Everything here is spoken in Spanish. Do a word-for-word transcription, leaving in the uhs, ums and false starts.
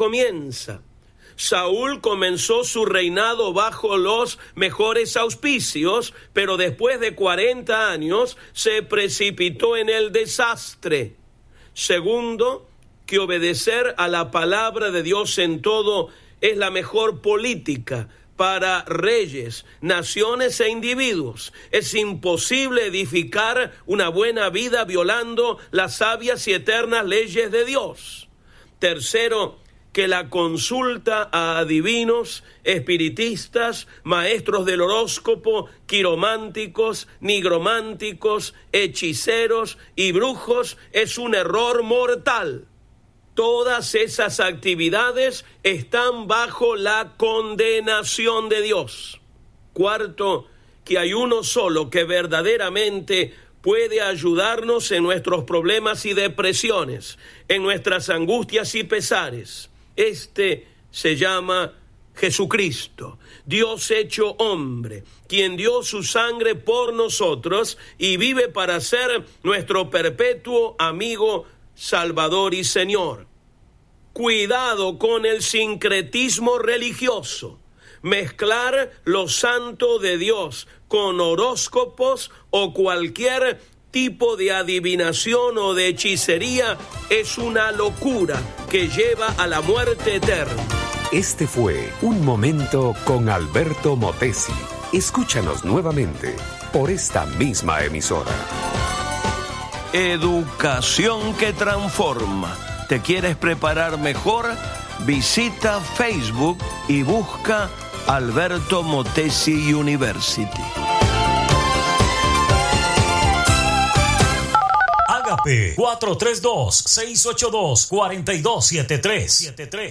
comienza. Saúl comenzó su reinado bajo los mejores auspicios, pero después de cuarenta años se precipitó en el desastre. Segundo, que obedecer a la palabra de Dios en todo es la mejor política para reyes, naciones e individuos. Es imposible edificar una buena vida violando las sabias y eternas leyes de Dios. Tercero, que la consulta a adivinos, espiritistas, maestros del horóscopo, quirománticos, nigrománticos, hechiceros y brujos es un error mortal. Todas esas actividades están bajo la condenación de Dios. Cuarto, que hay uno solo que verdaderamente puede ayudarnos en nuestros problemas y depresiones, en nuestras angustias y pesares. Este se llama Jesucristo, Dios hecho hombre, quien dio su sangre por nosotros y vive para ser nuestro perpetuo amigo, Salvador y Señor. Cuidado con el sincretismo religioso. Mezclar lo santo de Dios con horóscopos o cualquier tipo de adivinación o de hechicería es una locura que lleva a la muerte eterna. Este fue Un Momento con Alberto Motesi. Escúchanos nuevamente por esta misma emisora. Educación que transforma. ¿Te quieres preparar mejor? Visita Facebook y busca Alberto Motesi University. Ágape cuatro tres dos, seis ocho dos, cuatro dos siete tres.